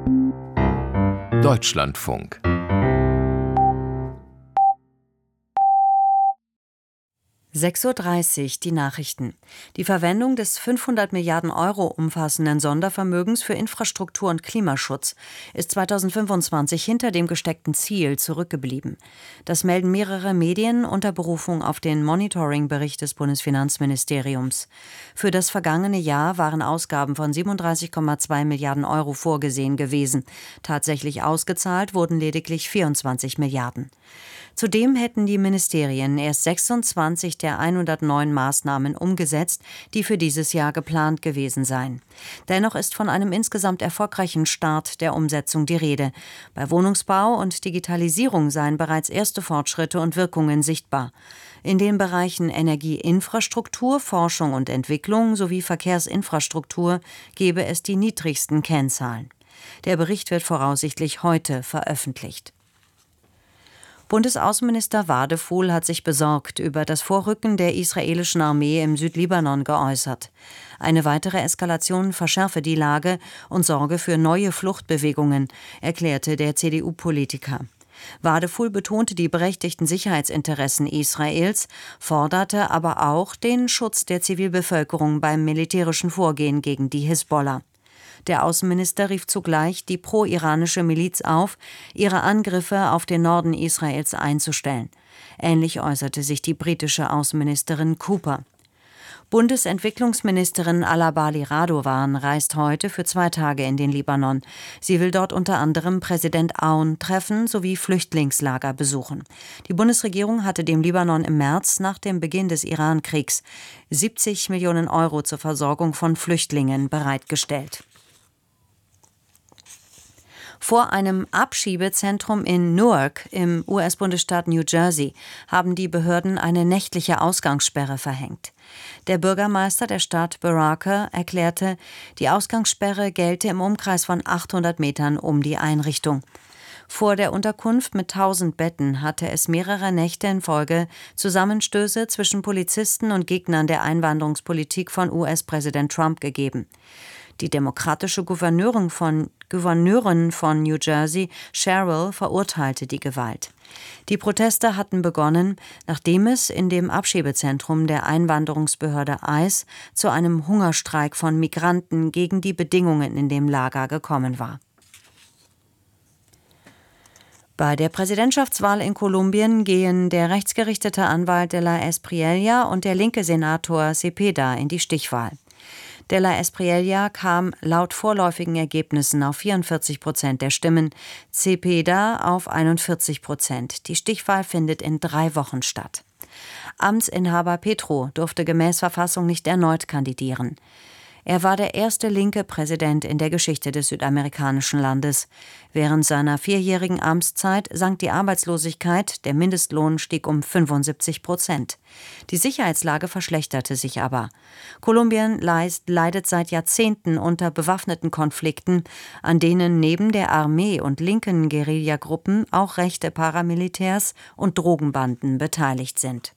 Deutschlandfunk. (6:30 Uhr) die Nachrichten. Die Verwendung des 500 Milliarden Euro umfassenden Sondervermögens für Infrastruktur und Klimaschutz ist 2025 hinter dem gesteckten Ziel zurückgeblieben. Das melden mehrere Medien unter Berufung auf den Monitoring-Bericht des Bundesfinanzministeriums. Für das vergangene Jahr waren Ausgaben von 37,2 Milliarden Euro vorgesehen gewesen. Tatsächlich ausgezahlt wurden lediglich 24 Milliarden. Zudem hätten die Ministerien erst 26 der 109 Maßnahmen umgesetzt, die für dieses Jahr geplant gewesen seien. Dennoch ist von einem insgesamt erfolgreichen Start der Umsetzung die Rede. Bei Wohnungsbau und Digitalisierung seien bereits erste Fortschritte und Wirkungen sichtbar. In den Bereichen Energieinfrastruktur, Forschung und Entwicklung sowie Verkehrsinfrastruktur gebe es die niedrigsten Kennzahlen. Der Bericht wird voraussichtlich heute veröffentlicht. Bundesaußenminister Wadefuhl hat sich besorgt über das Vorrücken der israelischen Armee im Südlibanon geäußert. Eine weitere Eskalation verschärfe die Lage und sorge für neue Fluchtbewegungen, erklärte der CDU-Politiker. Wadefuhl betonte die berechtigten Sicherheitsinteressen Israels, forderte aber auch den Schutz der Zivilbevölkerung beim militärischen Vorgehen gegen die Hisbollah. Der Außenminister rief zugleich die pro-iranische Miliz auf, ihre Angriffe auf den Norden Israels einzustellen. Ähnlich äußerte sich die britische Außenministerin Cooper. Bundesentwicklungsministerin Alabali Radovan reist heute für 2 Tage in den Libanon. Sie will dort unter anderem Präsident Aoun treffen sowie Flüchtlingslager besuchen. Die Bundesregierung hatte dem Libanon im März nach dem Beginn des Iran-Kriegs 70 Millionen Euro zur Versorgung von Flüchtlingen bereitgestellt. Vor einem Abschiebezentrum in Newark im US-Bundesstaat New Jersey haben die Behörden eine nächtliche Ausgangssperre verhängt. Der Bürgermeister der Stadt Baraka erklärte, die Ausgangssperre gelte im Umkreis von 800 Metern um die Einrichtung. Vor der Unterkunft mit 1000 Betten hatte es mehrere Nächte in Folge Zusammenstöße zwischen Polizisten und Gegnern der Einwanderungspolitik von US-Präsident Trump gegeben. Die demokratische Gouverneurin von New Jersey, Cheryl, verurteilte die Gewalt. Die Proteste hatten begonnen, nachdem es in dem Abschiebezentrum der Einwanderungsbehörde ICE zu einem Hungerstreik von Migranten gegen die Bedingungen in dem Lager gekommen war. Bei der Präsidentschaftswahl in Kolumbien gehen der rechtsgerichtete Anwalt de la Espriella und der linke Senator Cepeda in die Stichwahl. De la Espriella kam laut vorläufigen Ergebnissen auf 44% der Stimmen, Cepeda auf 41%. Die Stichwahl findet in 3 Wochen statt. Amtsinhaber Petro durfte gemäß Verfassung nicht erneut kandidieren. Er war der erste linke Präsident in der Geschichte des südamerikanischen Landes. Während seiner 4-jährigen Amtszeit sank die Arbeitslosigkeit, der Mindestlohn stieg um 75%. Die Sicherheitslage verschlechterte sich aber. Kolumbien leidet seit Jahrzehnten unter bewaffneten Konflikten, an denen neben der Armee und linken Guerillagruppen auch rechte Paramilitärs und Drogenbanden beteiligt sind.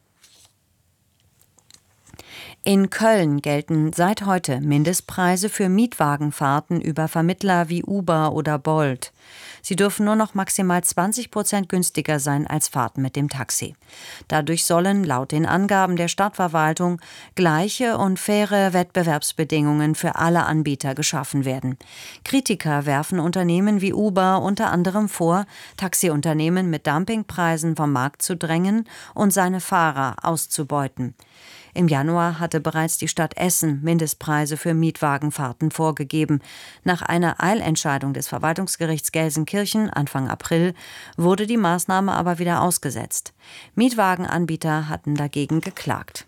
In Köln gelten seit heute Mindestpreise für Mietwagenfahrten über Vermittler wie Uber oder Bolt. Sie dürfen nur noch maximal 20% günstiger sein als Fahrten mit dem Taxi. Dadurch sollen laut den Angaben der Stadtverwaltung gleiche und faire Wettbewerbsbedingungen für alle Anbieter geschaffen werden. Kritiker werfen Unternehmen wie Uber unter anderem vor, Taxiunternehmen mit Dumpingpreisen vom Markt zu drängen und seine Fahrer auszubeuten. Im Januar hatte bereits die Stadt Essen Mindestpreise für Mietwagenfahrten vorgegeben. Nach einer Eilentscheidung des Verwaltungsgerichts Gelsenkirchen Anfang April wurde die Maßnahme aber wieder ausgesetzt. Mietwagenanbieter hatten dagegen geklagt.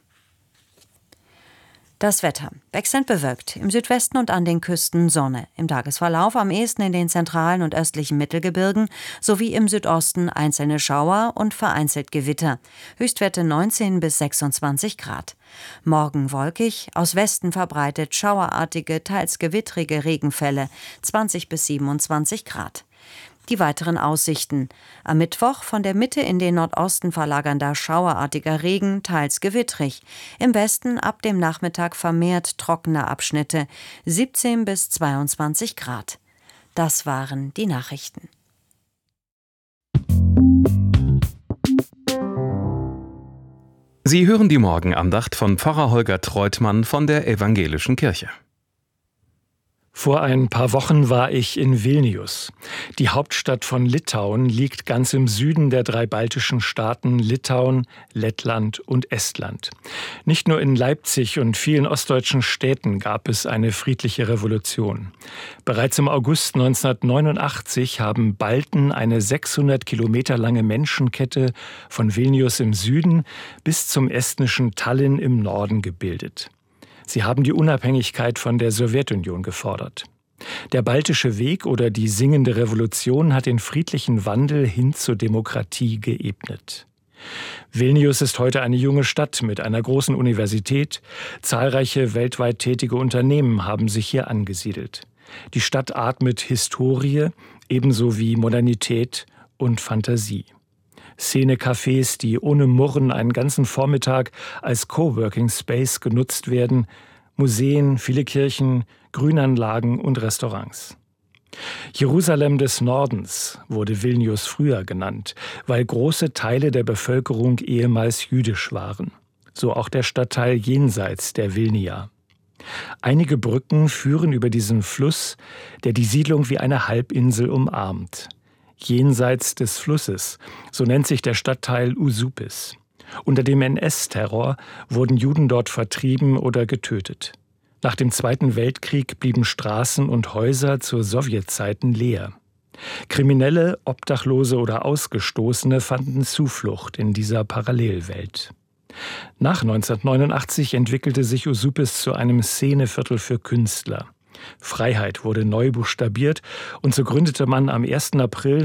Das Wetter. Wechselnd bewölkt. Im Südwesten und an den Küsten Sonne. Im Tagesverlauf am ehesten in den zentralen und östlichen Mittelgebirgen sowie im Südosten einzelne Schauer und vereinzelt Gewitter. Höchstwerte 19 bis 26 Grad. Morgen wolkig, aus Westen verbreitet schauerartige, teils gewittrige Regenfälle, 20 bis 27 Grad. Die weiteren Aussichten. Am Mittwoch von der Mitte in den Nordosten verlagernder schauerartiger Regen, teils gewittrig. Im Westen ab dem Nachmittag vermehrt trockene Abschnitte, 17 bis 22 Grad. Das waren die Nachrichten. Sie hören die Morgenandacht von Pfarrer Holger Treutmann von der Evangelischen Kirche. Vor ein paar Wochen war ich in Vilnius. Die Hauptstadt von Litauen liegt ganz im Süden der 3 baltischen Staaten Litauen, Lettland und Estland. Nicht nur in Leipzig und vielen ostdeutschen Städten gab es eine friedliche Revolution. Bereits im August 1989 haben Balten eine 600 Kilometer lange Menschenkette von Vilnius im Süden bis zum estnischen Tallinn im Norden gebildet. Sie haben die Unabhängigkeit von der Sowjetunion gefordert. Der Baltische Weg oder die Singende Revolution hat den friedlichen Wandel hin zur Demokratie geebnet. Vilnius ist heute eine junge Stadt mit einer großen Universität. Zahlreiche weltweit tätige Unternehmen haben sich hier angesiedelt. Die Stadt atmet Historie, ebenso wie Modernität und Fantasie. Szenecafés, die ohne Murren einen ganzen Vormittag als Coworking Space genutzt werden, Museen, viele Kirchen, Grünanlagen und Restaurants. Jerusalem des Nordens wurde Vilnius früher genannt, weil große Teile der Bevölkerung ehemals jüdisch waren. So auch der Stadtteil jenseits der Vilnia. Einige Brücken führen über diesen Fluss, der die Siedlung wie eine Halbinsel umarmt. Jenseits des Flusses, so nennt sich der Stadtteil Usupis. Unter dem NS-Terror wurden Juden dort vertrieben oder getötet. Nach dem Zweiten Weltkrieg blieben Straßen und Häuser zu Sowjetzeiten leer. Kriminelle, Obdachlose oder Ausgestoßene fanden Zuflucht in dieser Parallelwelt. Nach 1989 entwickelte sich Usupis zu einem Szeneviertel für Künstler. Freiheit wurde neu buchstabiert und so gründete man am 1. April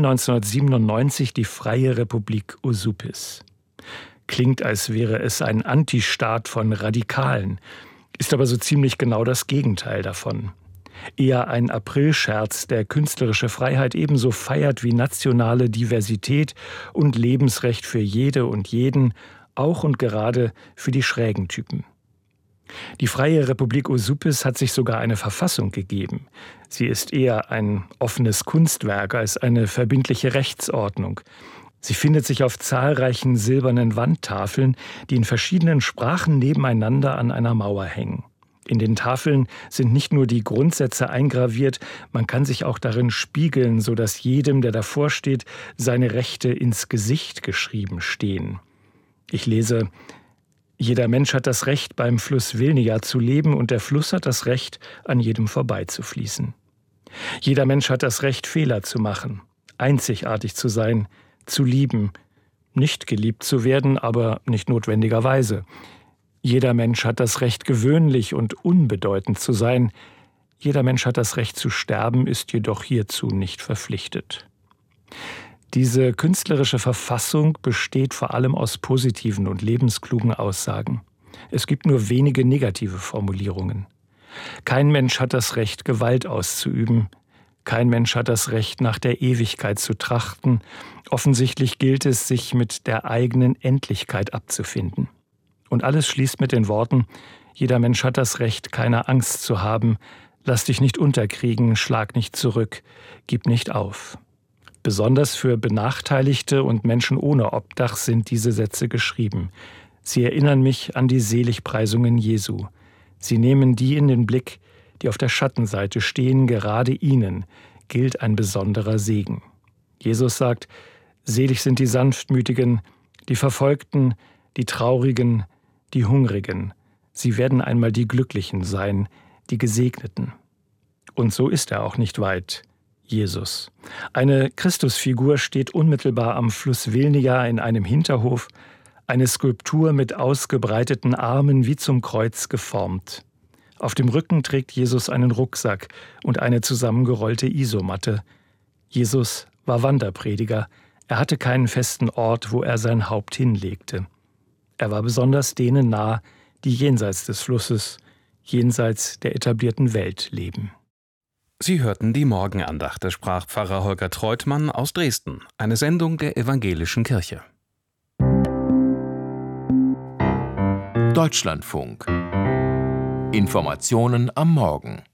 1997 die Freie Republik Usupis. Klingt, als wäre es ein Antistaat von Radikalen, ist aber so ziemlich genau das Gegenteil davon. Eher ein Aprilscherz, der künstlerische Freiheit ebenso feiert wie nationale Diversität und Lebensrecht für jede und jeden, auch und gerade für die schrägen Typen. Die Freie Republik Usupis hat sich sogar eine Verfassung gegeben. Sie ist eher ein offenes Kunstwerk als eine verbindliche Rechtsordnung. Sie findet sich auf zahlreichen silbernen Wandtafeln, die in verschiedenen Sprachen nebeneinander an einer Mauer hängen. In den Tafeln sind nicht nur die Grundsätze eingraviert, man kann sich auch darin spiegeln, sodass jedem, der davor steht, seine Rechte ins Gesicht geschrieben stehen. Ich lese: Jeder Mensch hat das Recht, beim Fluss Vilnia zu leben, und der Fluss hat das Recht, an jedem vorbeizufließen. Jeder Mensch hat das Recht, Fehler zu machen, einzigartig zu sein, zu lieben, nicht geliebt zu werden, aber nicht notwendigerweise. Jeder Mensch hat das Recht, gewöhnlich und unbedeutend zu sein. Jeder Mensch hat das Recht zu sterben, ist jedoch hierzu nicht verpflichtet. Diese künstlerische Verfassung besteht vor allem aus positiven und lebensklugen Aussagen. Es gibt nur wenige negative Formulierungen. Kein Mensch hat das Recht, Gewalt auszuüben. Kein Mensch hat das Recht, nach der Ewigkeit zu trachten. Offensichtlich gilt es, sich mit der eigenen Endlichkeit abzufinden. Und alles schließt mit den Worten: Jeder Mensch hat das Recht, keine Angst zu haben. Lass dich nicht unterkriegen, schlag nicht zurück, gib nicht auf. Besonders für Benachteiligte und Menschen ohne Obdach sind diese Sätze geschrieben. Sie erinnern mich an die Seligpreisungen Jesu. Sie nehmen die in den Blick, die auf der Schattenseite stehen, gerade ihnen gilt ein besonderer Segen. Jesus sagt: Selig sind die Sanftmütigen, die Verfolgten, die Traurigen, die Hungrigen. Sie werden einmal die Glücklichen sein, die Gesegneten. Und so ist er auch nicht weit. Jesus. Eine Christusfigur steht unmittelbar am Fluss Vilnia in einem Hinterhof, eine Skulptur mit ausgebreiteten Armen wie zum Kreuz geformt. Auf dem Rücken trägt Jesus einen Rucksack und eine zusammengerollte Isomatte. Jesus war Wanderprediger. Er hatte keinen festen Ort, wo er sein Haupt hinlegte. Er war besonders denen nah, die jenseits des Flusses, jenseits der etablierten Welt leben. Sie hörten die Morgenandacht. Es sprach Pfarrer Holger Treutmann aus Dresden, eine Sendung der Evangelischen Kirche. Deutschlandfunk. Informationen am Morgen.